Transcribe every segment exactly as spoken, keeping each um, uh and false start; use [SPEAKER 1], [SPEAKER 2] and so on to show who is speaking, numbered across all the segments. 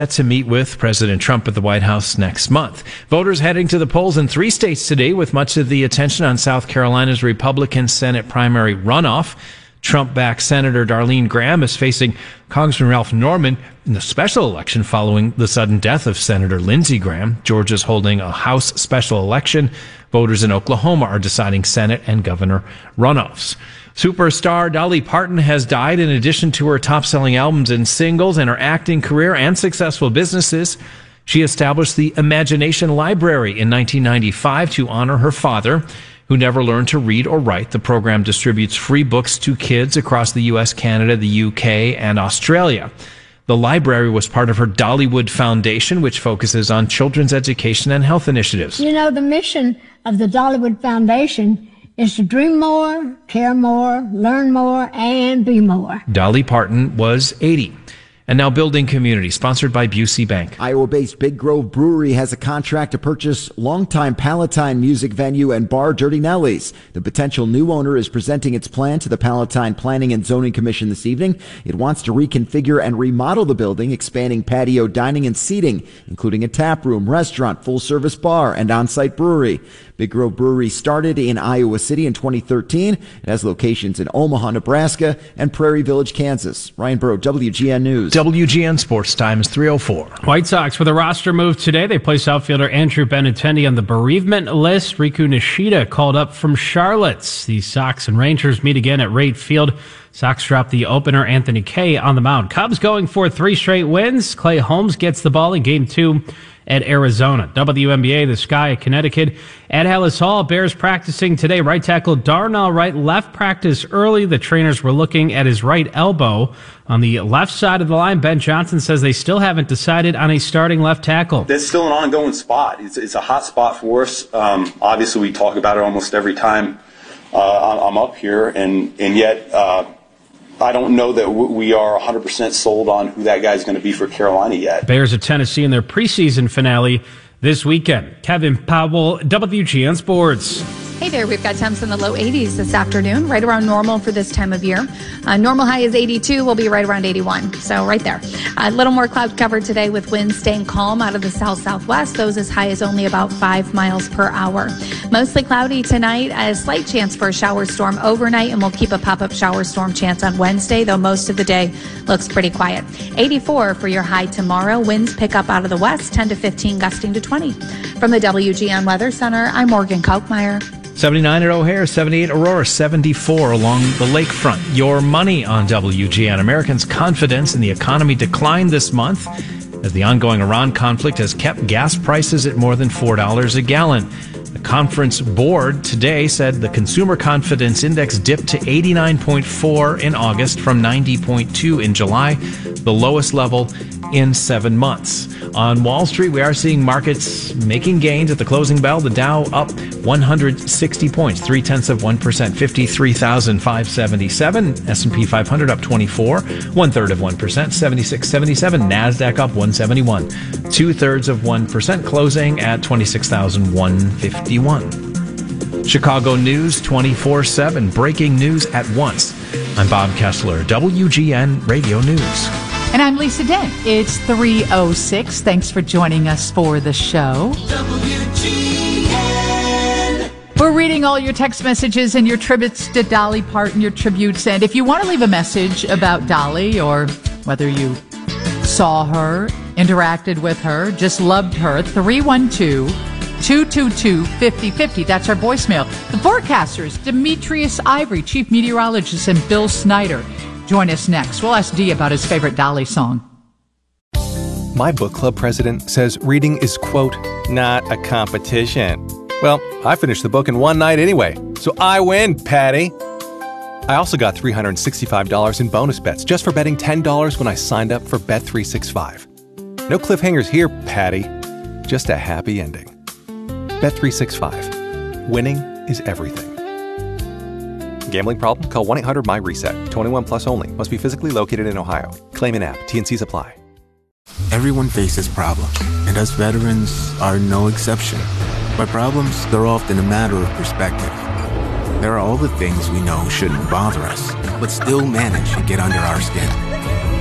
[SPEAKER 1] to meet with President Trump at the White House next month. Voters heading to the polls in three states today, with much of the attention on South Carolina's Republican Senate primary runoff. Trump-backed Senator Darlene Graham is facing Congressman Ralph Norman in the special election following the sudden death of Senator Lindsey Graham. Georgia's holding a House special election. Voters in Oklahoma are deciding Senate and governor runoffs. Superstar Dolly Parton has died. In addition to her top-selling albums and singles and her acting career and successful businesses, she established the Imagination Library in nineteen ninety-five to honor her father, who never learned to read or write. The program distributes free books to kids across the U S, Canada, the U K, and Australia. The library was part of her Dollywood Foundation, which focuses on children's education and health initiatives.
[SPEAKER 2] You know, the mission of the Dollywood Foundation is to dream more, care more, learn more, and be more.
[SPEAKER 1] Dolly Parton was eighty. And now Building Community, sponsored by Busey Bank.
[SPEAKER 3] Iowa-based Big Grove Brewery has a contract to purchase longtime Palatine music venue and bar Dirty Nellies. The potential new owner is presenting its plan to the Palatine Planning and Zoning Commission this evening. It wants to reconfigure and remodel the building, expanding patio dining and seating, including a tap room, restaurant, full-service bar, and on-site brewery. Big Grove Brewery started in Iowa City in twenty thirteen. It has locations in Omaha, Nebraska, and Prairie Village, Kansas. Ryan Burrow, W G N News.
[SPEAKER 1] W G N Sports Time is three oh four.
[SPEAKER 4] White Sox with a roster move today. They place outfielder Andrew Benintendi on the bereavement list. Riku Nishida called up from Charlotte. The Sox and Rangers meet again at Wright Field. Sox drop the opener Anthony Kay on the mound. Cubs going for three straight wins. Clay Holmes gets the ball in game two at Arizona. W N B A, the Sky at Connecticut. At Hallis Hall, Bears practicing today. Right tackle Darnell Wright left practice early. The trainers were looking at his right elbow. On the left side of the line, Ben Johnson says they still haven't decided on a starting left tackle.
[SPEAKER 5] That's still an ongoing spot. It's, it's a hot spot for us. Um, obviously, we talk about it almost every time uh, I'm up here, and, and yet uh, I don't know that we are one hundred percent sold on who that guy's going to be for Carolina yet.
[SPEAKER 4] Bears at Tennessee in their preseason finale this weekend. Kevin Powell, W G N Sports.
[SPEAKER 6] Hey there, we've got temps in the low eighties this afternoon, right around normal for this time of year. Uh, normal high is eighty-two, we'll be right around eighty-one, so right there. A little more cloud cover today with winds staying calm out of the south-southwest, those as high as only about five miles per hour. Mostly cloudy tonight, a slight chance for a shower storm overnight, and we'll keep a pop-up shower storm chance on Wednesday, though most of the day looks pretty quiet. eighty-four for your high tomorrow, winds pick up out of the west, ten to fifteen, gusting to twenty. From the W G N Weather Center, I'm Morgan Kalkmeyer.
[SPEAKER 1] seventy-nine at O'Hare, seventy-eight Aurora, seventy-four along the lakefront. Your money on W G N. Americans' confidence in the economy declined this month as the ongoing Iran conflict has kept gas prices at more than four dollars a gallon. The conference board today said the consumer confidence index dipped to eighty-nine point four in August from ninety point two in July, the lowest level in seven months. On Wall Street, we are seeing markets making gains at the closing bell. The Dow up one hundred sixty points, three tenths of one percent, fifty-three thousand five hundred seventy-seven. S and P five hundred up twenty-four, one third of one percent, seventy-six seventy-seven. Nasdaq up one seventy-one, two thirds of one percent, closing at twenty-six thousand one hundred fifty-one. Chicago News twenty-four seven, breaking news at once. I'm Bob Kessler, W G N Radio News.
[SPEAKER 7] And I'm Lisa Dent. It's three oh six. Thanks for joining us for the show. W G N. We're reading all your text messages and your tributes to Dolly Parton, your tributes. And if you want to leave a message about Dolly, or whether you saw her, interacted with her, just loved her, three one two, two two two, five oh five oh. That's our voicemail. The forecasters, Demetrius Ivory, chief meteorologist, and Bill Snyder. Join us next. We'll ask Dee about his favorite Dolly song.
[SPEAKER 8] My book club president says reading is, quote, not a competition. Well, I finished the book in one night anyway, so I win, Patty. I also got three hundred sixty-five dollars in bonus bets just for betting ten dollars when I signed up for Bet three sixty-five. No cliffhangers here, Patty. Just a happy ending. Bet three sixty-five. Winning is everything. Gambling problem? Call one eight hundred my reset. twenty-one plus only. Must be physically located in Ohio. Claim in app. T N Cs apply.
[SPEAKER 9] Everyone faces problems, and us veterans are no exception. But problems, they're often a matter of perspective. There are all the things we know shouldn't bother us, but still manage to get under our skin.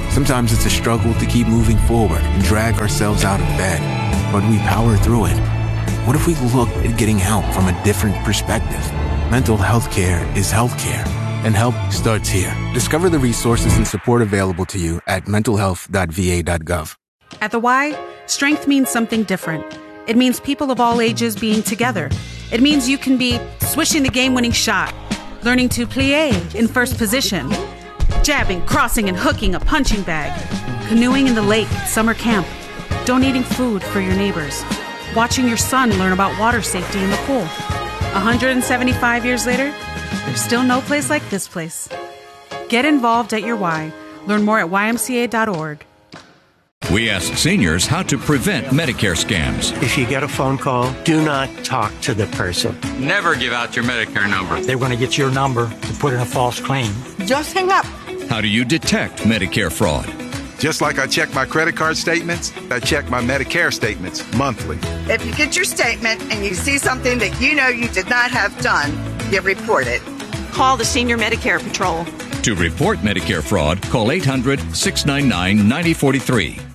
[SPEAKER 9] Sometimes it's a struggle to keep moving forward and drag ourselves out of bed, but we power through it. What if we looked at getting help from a different perspective? Mental health care is health care, and help starts here. Discover the resources and support available to you at mental health dot v a dot gov.
[SPEAKER 10] At the Y, strength means something different. It means people of all ages being together. It means you can be swishing the game-winning shot, learning to plie in first position, jabbing, crossing, and hooking a punching bag, canoeing in the lake at summer camp, donating food for your neighbors, watching your son learn about water safety in the pool. one hundred seventy-five years later, there's still no place like this place. Get involved at your Y. Learn more at y m c a dot org.
[SPEAKER 11] We ask seniors how to prevent Medicare scams.
[SPEAKER 12] If you get a phone call, do not talk to the person.
[SPEAKER 13] Never give out your Medicare number.
[SPEAKER 12] They're going to get your number to put in a false claim.
[SPEAKER 14] Just hang up.
[SPEAKER 11] How do you detect Medicare fraud?
[SPEAKER 15] Just like I check my credit card statements, I check my Medicare statements monthly.
[SPEAKER 14] If you get your statement and you see something that you know you did not have done, you report it.
[SPEAKER 16] Call the Senior Medicare Patrol.
[SPEAKER 11] To report Medicare fraud, call eight hundred, six nine nine, nine oh four three.